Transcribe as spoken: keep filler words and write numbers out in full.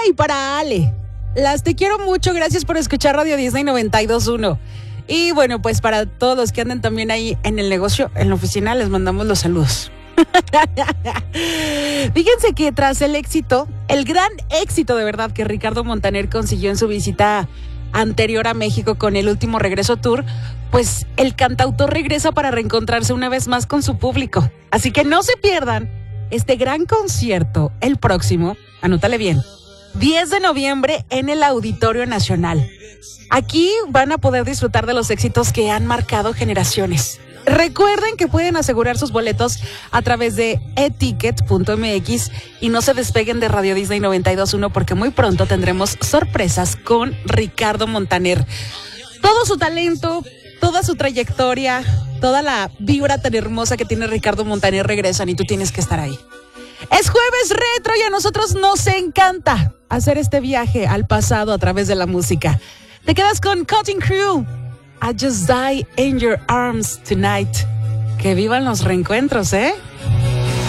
y para Ale. Las te quiero mucho, gracias por escuchar Radio Disney noventa y dos punto uno. Y bueno, pues para todos los que andan también ahí en el negocio, en la oficina, les mandamos los saludos. Fíjense que tras el éxito, el gran éxito de verdad que Ricardo Montaner consiguió en su visita anterior a México con el último Regreso Tour, pues el cantautor regresa para reencontrarse una vez más con su público. Así que no se pierdan este gran concierto el próximo, anótale bien, diez de noviembre en el Auditorio Nacional. Aquí van a poder disfrutar de los éxitos que han marcado generaciones. Recuerden que pueden asegurar sus boletos a través de eticket punto m x y no se despeguen de Radio Disney noventa y dos punto uno porque muy pronto tendremos sorpresas con Ricardo Montaner. Todo su talento, toda su trayectoria, toda la vibra tan hermosa que tiene Ricardo Montaner regresan y tú tienes que estar ahí. Es jueves retro y a nosotros nos encanta hacer este viaje al pasado a través de la música. Te quedas con Cutting Crew. I just die in your arms tonight. Que vivan los reencuentros, ¿eh?